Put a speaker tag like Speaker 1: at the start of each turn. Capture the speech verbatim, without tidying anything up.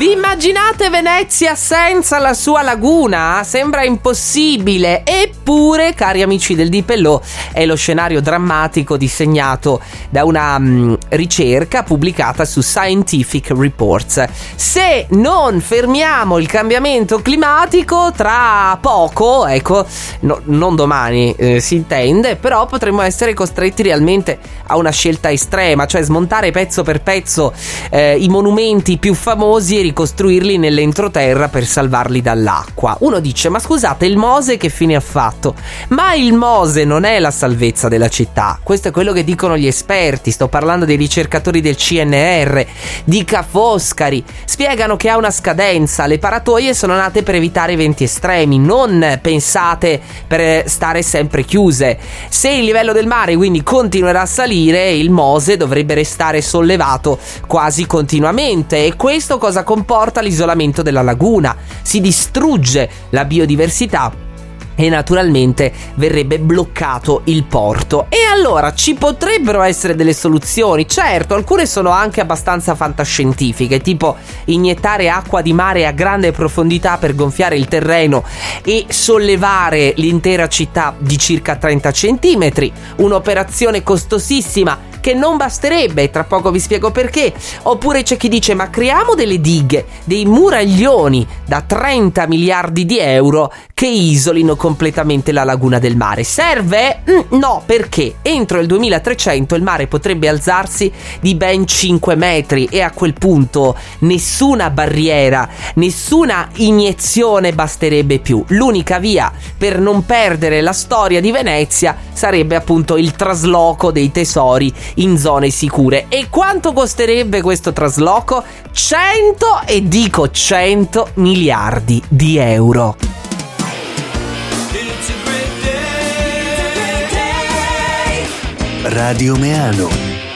Speaker 1: Vi immaginate Venezia senza la sua laguna? Sembra impossibile. Eppure, cari amici del Di Pellò, è lo scenario drammatico disegnato da una um, ricerca pubblicata su Scientific Reports. Se non fermiamo il cambiamento climatico, tra poco, ecco, no, non domani eh, si intende, però potremmo essere costretti realmente a una scelta estrema, cioè smontare pezzo per pezzo eh, i monumenti più famosi e ricostruirli nell'entroterra per salvarli dall'acqua. Uno dice: ma scusate, il Mose che fine ha fatto? Ma il Mose non è la salvezza della città, questo è quello che dicono gli esperti. Sto parlando dei ricercatori del C N R, di Ca' Foscari. Spiegano che ha una scadenza, le paratoie sono nate per evitare eventi estremi, non pensate per stare sempre chiuse. Se il livello del mare quindi continuerà a salire, il Mose dovrebbe restare sollevato quasi continuamente, e questo cosa comporta? L'isolamento della laguna, si distrugge la biodiversità e naturalmente verrebbe bloccato il porto. E allora ci potrebbero essere delle soluzioni, certo, alcune sono anche abbastanza fantascientifiche, tipo iniettare acqua di mare a grande profondità per gonfiare il terreno e sollevare l'intera città di circa trenta centimetri, un'operazione costosissima che non basterebbe, tra poco vi spiego perché. Oppure c'è chi dice: ma creiamo delle dighe, dei muraglioni da trenta miliardi di euro che isolino completamente la laguna del mare. Serve? Mm, no, perché entro il duemilatrecento il mare potrebbe alzarsi di ben cinque metri e a quel punto nessuna barriera, nessuna iniezione basterebbe più. L'unica via per non perdere la storia di Venezia sarebbe appunto il trasloco dei tesori in zone sicure. E quanto costerebbe questo trasloco? cento, e dico cento miliardi di euro.
Speaker 2: Radio Meano.